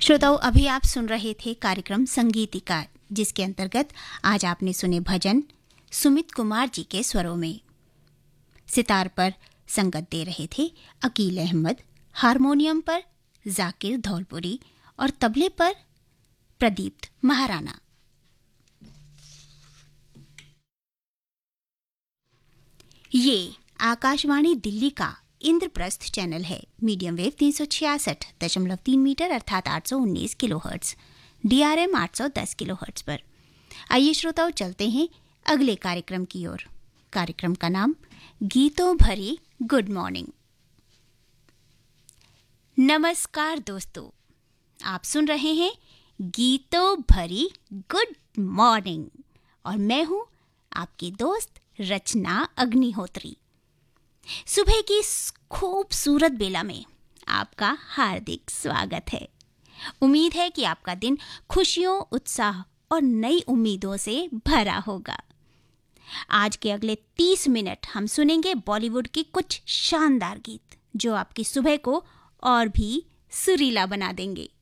श्रोताओं, अभी आप सुन रहे थे कार्यक्रम संगीतिका, जिसके अंतर्गत आज आपने सुने भजन सुमित कुमार जी के स्वरों में। सितार पर संगत दे रहे थे अकील अहमद, हारमोनियम पर जाकिर धौलपुरी और तबले पर प्रदीप्त महाराणा। ये आकाशवाणी दिल्ली का इंद्रप्रस्थ चैनल है। मीडियम वेव 366.3 मीटर अर्थात 819 किलोहर्ट्ज, DRM 810 किलोहर्ट्ज पर। आइए श्रोताओं, चलते हैं अगले कार्यक्रम की ओर। कार्यक्रम का नाम गीतों भरी गुड मॉर्निंग। नमस्कार दोस्तों, आप सुन रहे हैं गीतों भरी गुड मॉर्निंग और मैं हूं आपकी दोस्त रचना अग्निहोत्री। सुबह की खूबसूरत बेला में आपका हार्दिक स्वागत है। उम्मीद है कि आपका दिन खुशियों, उत्साह और नई उम्मीदों से भरा होगा। आज के अगले 30 मिनट हम सुनेंगे बॉलीवुड के कुछ शानदार गीत जो आपकी सुबह को और भी सुरीला बना देंगे।